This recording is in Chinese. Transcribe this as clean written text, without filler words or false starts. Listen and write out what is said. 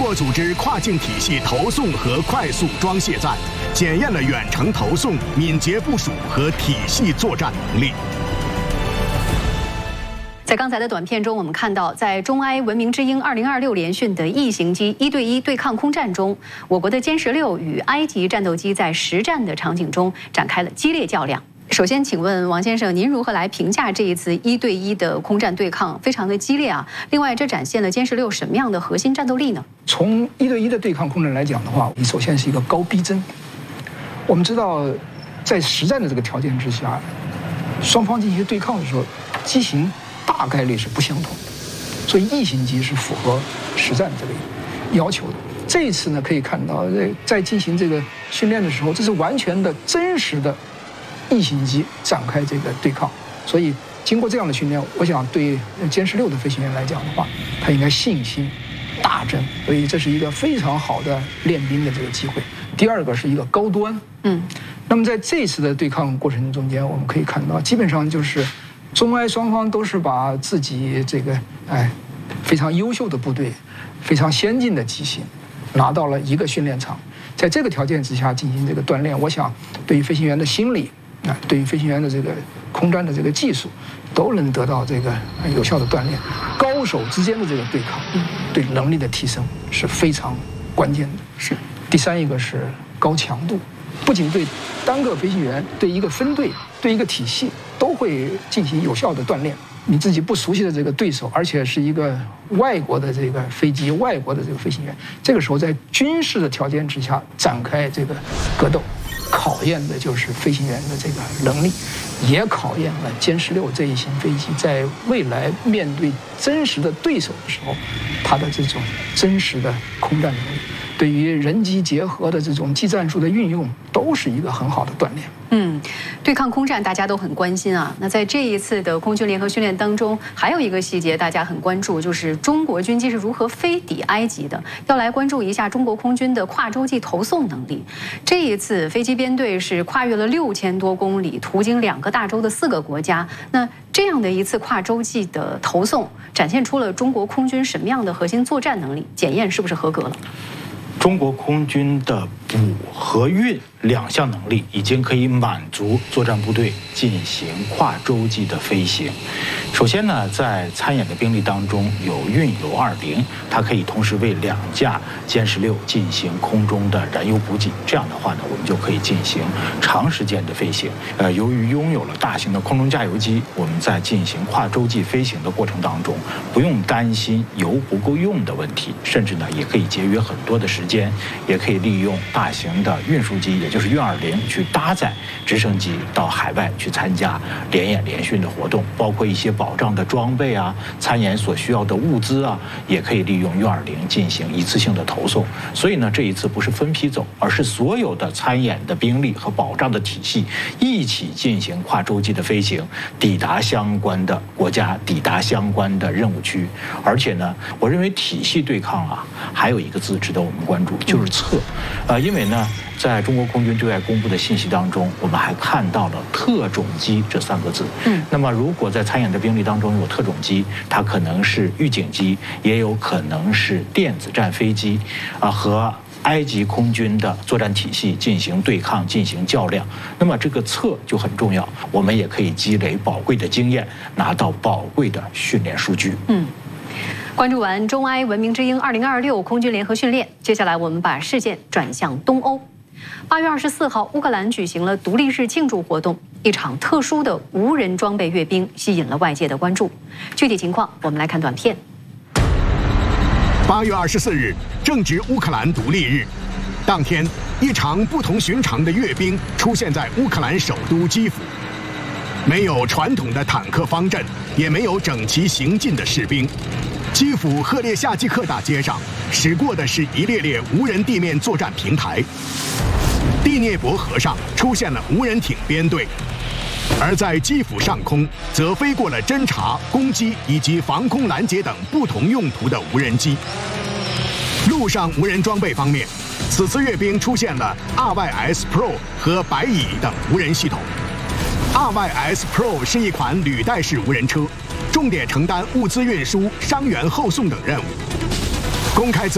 国组织跨境体系投送和快速装卸战，检验了远程投送、敏捷部署和体系作战能力。 在刚才的短片中，我们看到，在中埃文明之鹰2026联训的异形机1对1对抗空战中，我国的歼16与埃及战斗机在实战的场景中展开了激烈较量。首先，请问王先生，您如何来评价这一次1对1的空战对抗？非常的激烈啊！另外，这展现了歼16什么样的核心战斗力呢？ 从1对1的对抗空战来讲的话，你首先是一个高逼真。我们知道，在实战的这个条件之下，双方进行对抗的时候，机型大概率是不相同的，所以异形机是符合实战这个要求的。这一次呢，可以看到在进行这个训练的时候，这是完全的真实的异形机展开这个对抗，所以经过这样的训练，我想对歼16的飞行员来讲的话，他应该信心大增，所以这是一个非常好的练兵的这个机会。第二个是一个高端，那么在这次的对抗过程中间，我们可以看到，基本上就是中埃双方都是把自己这个非常优秀的部队、非常先进的机型拿到了一个训练场，在这个条件之下进行这个锻炼，我想对于飞行员的心理对于飞行员的这个空战的这个技术，都能得到这个有效的锻炼。高手之间的这个对抗，对能力的提升是非常关键的。是。第三一个是高强度，不仅对单个飞行员、对一个分队、对一个体系都会进行有效的锻炼。你自己不熟悉的这个对手，而且是一个外国的这个飞机、外国的这个飞行员，这个时候在军事的条件之下展开这个格斗，考验的就是飞行员的这个能力，也考验了歼16这一型飞机在未来面对真实的对手的时候，它的这种真实的空战能力，对于人机结合的这种技战术的运用，都是一个很好的锻炼。 对抗空战大家都很关心啊。那在这一次的空军联合训练当中，还有一个细节大家很关注，就是中国军机是如何飞抵埃及的。要来关注一下中国空军的跨洲际投送能力。这一次飞机编队是跨越了6000多公里，途经2个大洲的4个国家。那这样的一次跨洲际的投送，展现出了中国空军什么样的核心作战能力？检验是不是合格了？ 中国空军的补和运2项能力已经可以满足作战部队进行跨洲际的飞行。首先呢，在参演的兵力当中有运有20，它可以同时为2架歼16进行空中的燃油补给。这样的话呢，我们就可以进行长时间的飞行。由于拥有了大型的空中加油机，我们在进行跨洲际飞行的过程当中，不用担心油不够用的问题，甚至呢也可以节约很多的时间，也可以利用大型的运输机，也就是运20去搭载直升机到海外去参加联演联训的活动，包括一些保障的装备啊、参演所需要的物资啊，也可以利用运20进行一次性的投送。所以呢，这一次不是分批走，而是所有的参演的兵力和保障的体系一起进行跨洲际的飞行，抵达相关的国家，抵达相关的任务区。而且呢，我认为体系对抗啊，还有一个字值得我们关注，就是策。因为呢，在中国空军对外公布的信息当中，我们还看到了特种机这3个字。那么如果在参演的兵力当中有特种机，它可能是预警机，也有可能是电子战飞机，和埃及空军的作战体系进行对抗、进行较量。那么这个策就很重要，我们也可以积累宝贵的经验，拿到宝贵的训练数据。 关注完中埃文明之鹰2026空军联合训练，接下来我们把视线转向东欧。8月24号，乌克兰举行了独立日庆祝活动，一场特殊的无人装备阅兵吸引了外界的关注。具体情况，我们来看短片。 8月24日，正值乌克兰独立日，当天，一场不同寻常的阅兵出现在乌克兰首都基辅。没有传统的坦克方阵，也没有整齐行进的士兵。基辅赫列夏季克大街上驶过的是一列列无人地面作战平台，第聂伯河上出现了无人艇编队，而在基辅上空则飞过了侦察、攻击以及防空拦截等不同用途的无人机。陆上无人装备方面，此次阅兵出现了 RYS Pro 和白蚁等无人系统。RYS Pro 是一款履带式无人车，重点承担物资运输、伤员后送等任务。公开